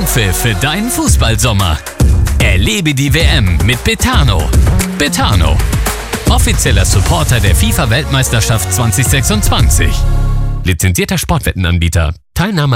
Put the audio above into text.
Anpfiff für deinen Fußballsommer. Erlebe die WM mit Betano. Betano, offizieller Supporter der FIFA-Weltmeisterschaft 2026. Lizenzierter Sportwettenanbieter. Teilnahme